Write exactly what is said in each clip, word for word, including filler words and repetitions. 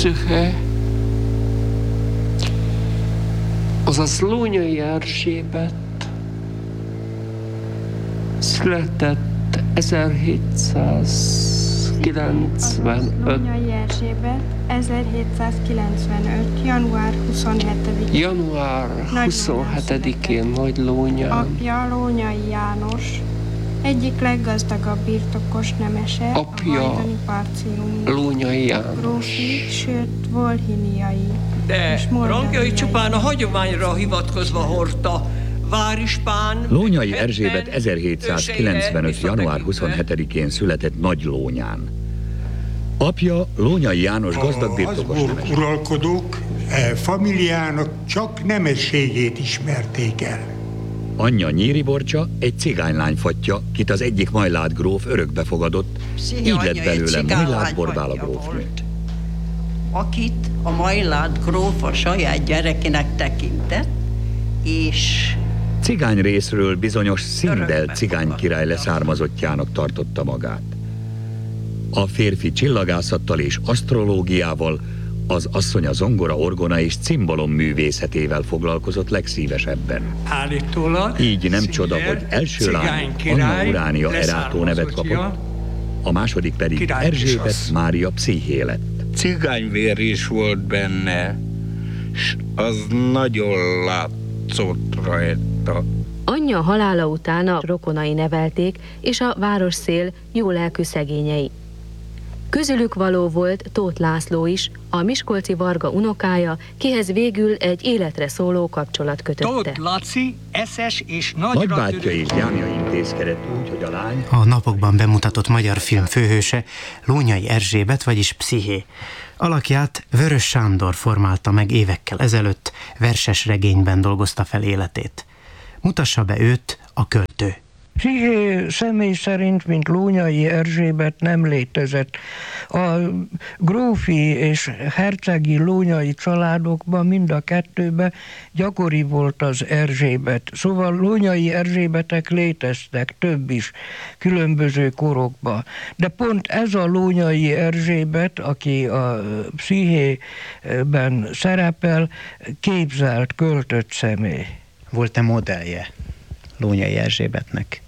Pszüche, azaz Lónyai Erzsébet született ezerhétszázkilencvenöt. Lónyai Erzsébet ezerhétszázkilencvenöt. január huszonhetedikén. január huszonhetedikén Nagylónyán. Apja Lónyai János, egyik leggazdagabb birtokos nemese, Apja a hajdani parcium Lónyai János. grófi, sőt volhiniai. De rangjai csupán a hagyományra hivatkozva hordta. Várispán... Lónyai Erzsébet ezerhétszázkilencvenöt. január huszonhetedikén született Nagylónyán. Apja Lónyai János gazdag birtokos nemese. nemes. Az uralkodók e, familiának csak nemességét ismerték el. Anyja Nyíri Borcsa egy cigánylány fattya, kit az egyik Majláth gróf örökbe fogadott, így lett belőle Majláth Borbála grófnő. Akit a Majláth gróf a saját gyerekének tekintett, és cigány részről bizonyos Szindel cigány király leszármazottjának tartotta magát. A férfi csillagászattal és asztrológiával, az asszony a zongora, orgona és cimbalom művészetével foglalkozott legszívesebben. Állítólag Így nem csoda, hogy első lány Anna Uránia Erátó nevet kapott, a második pedig Erzsébet Mária Psziché lett. Cigányvér is volt benne, s az nagyon látszott rajta. Anyja halála után a rokonai nevelték, és a városszél jó lelkű szegényei. Közülük való volt Tóth László is, a miskolci Varga unokája, kihez végül egy életre szóló kapcsolat kötötte. Tóth Laci, eszes és nagyra Nagybátyja és gyámja intézkedett úgy, hogy a lány... A napokban bemutatott magyar film főhőse Lónyai Erzsébet, vagyis Psziché. Alakját Vörös Sándor formálta meg évekkel ezelőtt, verses regényben dolgozta fel életét. Mutassa be őt a költő. Psziché személy szerint, mint Lónyai Erzsébet nem létezett. A grófi és hercegi lónyai családokban, mind a kettőben gyakori volt az Erzsébet. Szóval Lónyai Erzsébetek léteztek, több is, különböző korokban. De pont ez a Lónyai Erzsébet, aki a Pszichében szerepel, képzelt, költött személy. Volt-e modellje Lónyai Erzsébetnek?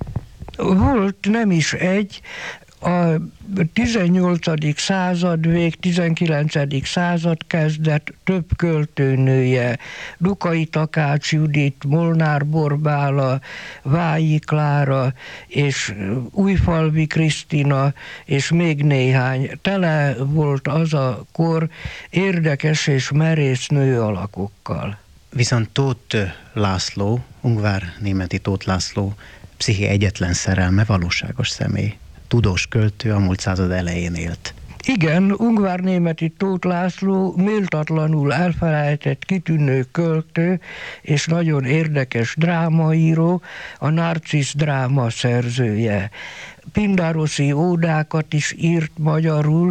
Volt, nem is egy. A tizennyolcadik század vég, tizenkilencedik század kezdet több költőnője, Dukai Takács Judit, Molnár Borbála, Vályi Klára és Újfalvi Krisztina, és még néhány. Tele volt az a kor érdekes és merész nő alakokkal. Viszont Tóth László, ungvár-németi Tóth László, Psziché egyetlen szerelme, valóságos személy. Tudós költő, a múlt század elején élt. Igen, ungvár-németi Tóth László méltatlanul elfelejtett kitűnő költő és nagyon érdekes drámaíró, a Narcisz dráma szerzője. Pindároszi ódákat is írt magyarul,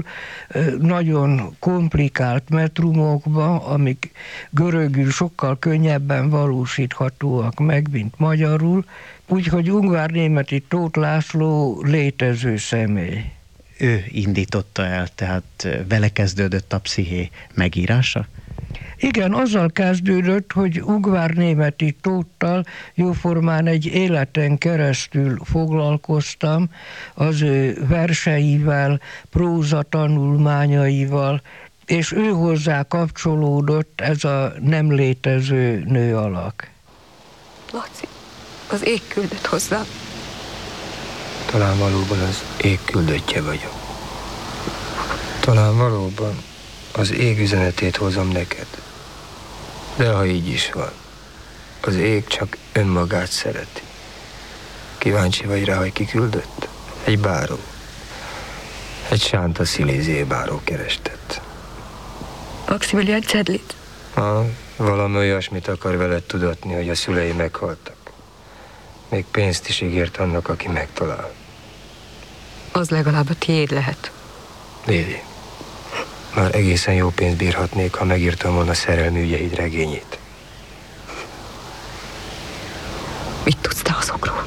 nagyon komplikált metrumokba, amik görögül sokkal könnyebben valósíthatóak meg, mint magyarul, úgyhogy ungvár-németi Tóth László létező személy. Ő indította el, tehát vele kezdődött a Psziché megírása? Igen, azzal kezdődött, hogy ungvár-németi Tóttal jóformán egy életen keresztül foglalkoztam, az ő verseivel, próza tanulmányaival, és ő hozzá kapcsolódott ez a nem létező nő alak. Laci, az ég küldött hozzám. Talán valóban az ég küldöttje vagyok. Talán valóban az ég üzenetét hozom neked. De ha így is van, az ég csak önmagát szereti. Kíváncsi vagy rá, hogy ki küldött? Egy báró. Egy Sánta Szilézié báró kerestett. Maximilian Csedlit. Ha, valami olyasmit akar veled tudatni, hogy a szülei meghaltak. Még pénzt is ígért annak, aki megtalál. Az legalább a tiéd lehet. Lili, már egészen jó pénzt bírhatnék, ha megírtam volna szerelmi ügyeid regényét. Mit tudsz te azokról?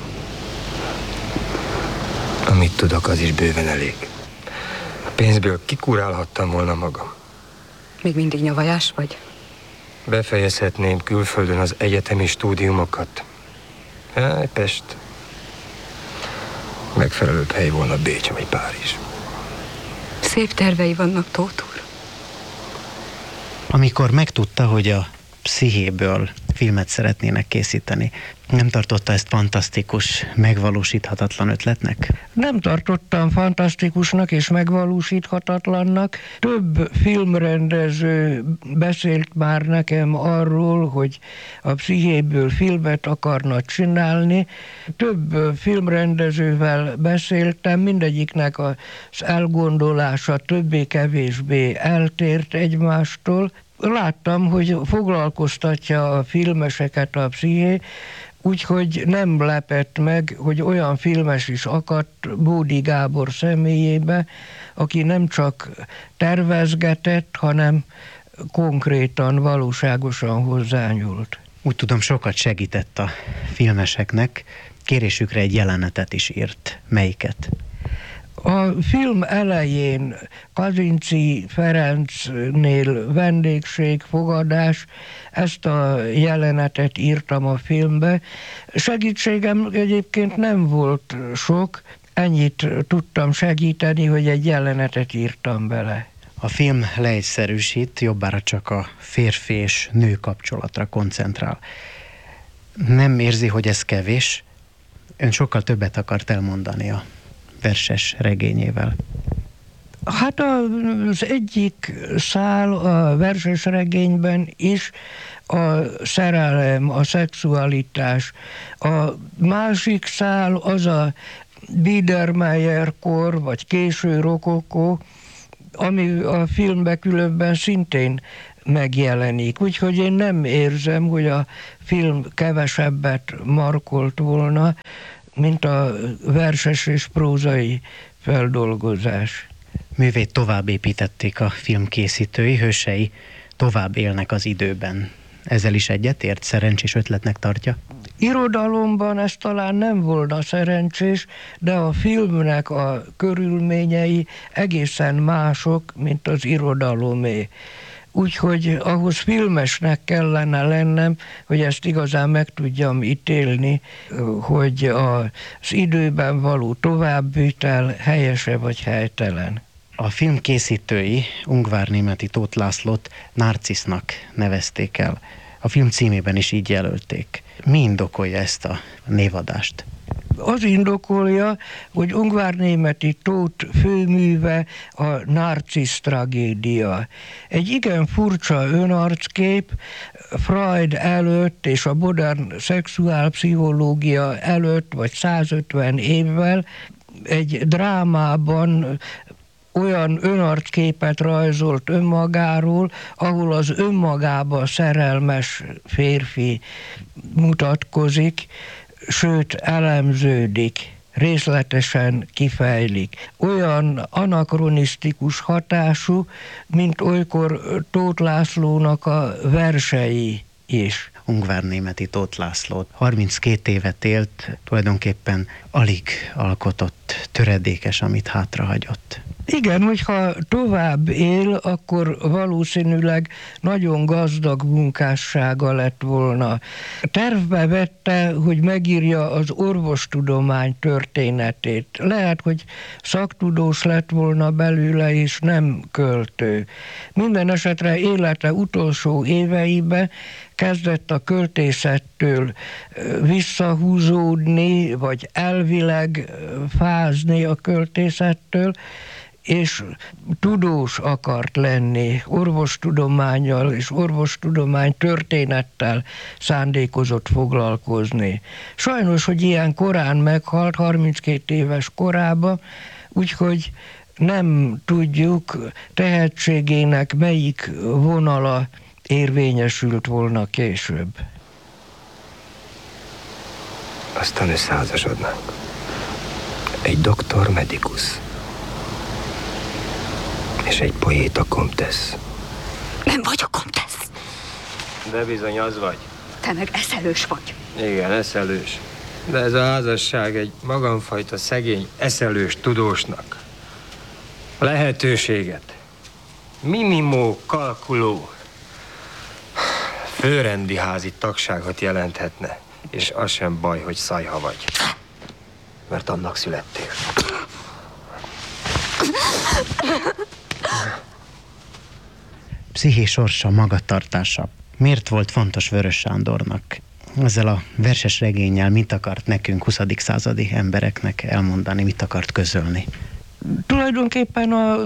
Amit tudok, az is bőven elég. A pénzből kikurálhattam volna magam. Még mindig nyavajás vagy? Befejezhetném külföldön az egyetemi stúdiumokat. Háj, Pest. Megfelelőbb hely volna Bécs vagy Párizs. Szép tervei vannak, Tóth úr. Amikor megtudta, hogy a Pszichéből filmet szeretnének készíteni, nem tartotta ezt fantasztikus, megvalósíthatatlan ötletnek? Nem tartottam fantasztikusnak és megvalósíthatatlannak. Több filmrendező beszélt már nekem arról, hogy a Pszichéből filmet akarnak csinálni. Több filmrendezővel beszéltem, mindegyiknek az elgondolása többé-kevésbé eltért egymástól. Láttam, hogy foglalkoztatja a filmeseket a Psziché, úgyhogy nem lepett meg, hogy olyan filmes is akadt Bódi Gábor személyébe, aki nem csak tervezgetett, hanem konkrétan, valóságosan hozzányúlt. Úgy tudom, sokat segített a filmeseknek, kérésükre egy jelenetet is írt. Melyiket? A film elején Kazinczy Ferencnél vendégségfogadás, ezt a jelenetet írtam a filmbe. Segítségem egyébként nem volt sok, ennyit tudtam segíteni, hogy egy jelenetet írtam bele. A film leegyszerűsít, jobbára csak a férfi és nő kapcsolatra koncentrál. Nem érzi, hogy ez kevés? Ön sokkal többet akart elmondani a verses regényével. Hát az egyik szál a verses regényben is a szerelem, a szexualitás. A másik szál az a Biedermeier-kor, vagy késő rokokó, ami a filmben különben szintén megjelenik. Úgyhogy én nem érzem, hogy a film kevesebbet markolt volna, mint a verses és prózai feldolgozás. Művét tovább építették a filmkészítői, hősei tovább élnek az időben. Ezzel is egyetért, szerencsés ötletnek tartja? Irodalomban ez talán nem volna szerencsés, de a filmnek a körülményei egészen mások, mint az irodalomé. Úgyhogy ahhoz filmesnek kellene lennem, hogy ezt igazán meg tudjam ítélni, hogy az időben való továbbvitel helyese vagy helytelen. A film készítői Ungvárnémeti Tóth Lászlót Narcisznak nevezték el. A film címében is így jelölték. Mi indokolja ezt a névadást? Az indokolja, hogy Ungvárnémeti Tóth főműve a Narcisz tragédia. Egy igen furcsa önarckép, Freud előtt és a modern szexuálpszichológia előtt, vagy százötven évvel egy drámában olyan önarcképet rajzolt önmagáról, ahol az önmagába szerelmes férfi mutatkozik, sőt elemződik, részletesen kifejlik. Olyan anakronisztikus hatású, mint olykor Tóth Lászlónak a versei is. Ungvárnémeti Tóth László harminckét évet élt, tulajdonképpen alig alkotott, töredékes, amit hátrahagyott. Igen, hogyha tovább él, akkor valószínűleg nagyon gazdag munkássága lett volna. Tervbe vette, hogy megírja az orvostudomány történetét. Lehet, hogy szaktudós lett volna belőle, és nem költő. Minden esetre élete utolsó éveiben kezdett a költészettől visszahúzódni, vagy elvileg fázni a költészettől, és tudós akart lenni, orvostudománnyal és orvostudomány történettel szándékozott foglalkozni. Sajnos, hogy ilyen korán meghalt, harminckét éves korában, úgyhogy nem tudjuk, tehetségének melyik vonala érvényesült volna később. Aztán összeházasodnánk. Egy doktor medikus. És egy poéta komtesz. Nem vagyok komtesz. De bizony az vagy. Te meg eszelős vagy. Igen, eszelős. De ez a házasság egy magamfajta szegény, eszelős tudósnak a lehetőséget Minimo kalkuló. Főrendi házi tagságot jelenthetne, és az sem baj, hogy szajha vagy. Mert annak születtél. Psziché sorsa, magatartása. Miért volt fontos Vörös Sándornak ezzel a verses regénnyel, mit akart nekünk, huszadik századi embereknek elmondani, mit akart közölni? Tulajdonképpen a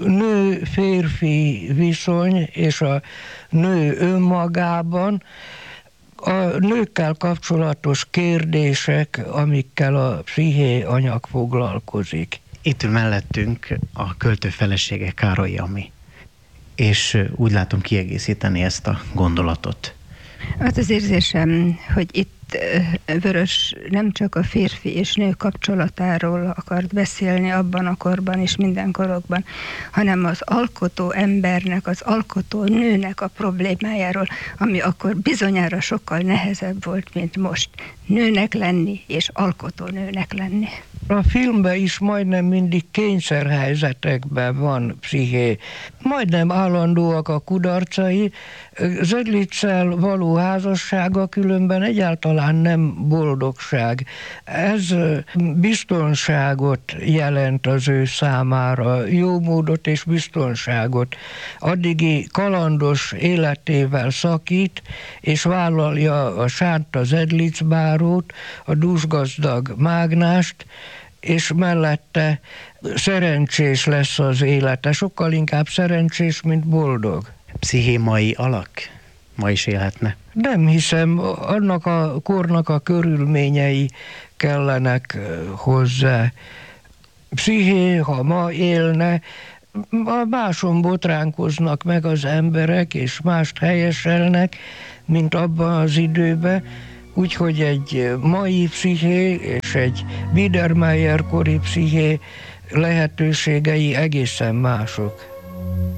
nő-férfi viszony és a nő önmagában a nőkkel kapcsolatos kérdések, amikkel a psziché anyag foglalkozik. Itt ül mellettünk a költő felesége, Károly Ami, és úgy látom kiegészíteni ezt a gondolatot. Az az érzésem, hogy itt Vörös nem csak a férfi és nő kapcsolatáról akart beszélni abban a korban és minden korokban, hanem az alkotó embernek, az alkotó nőnek a problémájáról, ami akkor bizonyára sokkal nehezebb volt, mint most. Nőnek lenni és alkotó nőnek lenni. A filmben is majdnem mindig kényszerhelyzetekben van psziché. Majdnem állandóak a kudarcai. Zedliccel való házassága különben egyáltalán nem boldogság. Ez biztonságot jelent az ő számára, jó módot és biztonságot. Addigi kalandos életével szakít, és vállalja a Sánta Zedlic bárót, a dúsgazdag mágnást, és mellette szerencsés lesz az élete, sokkal inkább szerencsés, mint boldog. Psziché mai alak? Ma is élhetne? Nem hiszem, annak a kornak a körülményei kellenek hozzá. Psziché, ha ma élne, máson botránkoznak meg az emberek, és mást helyeselnek, mint abban az időben, úgyhogy egy mai psziché és egy Biedermeier kori psziché lehetőségei egészen mások.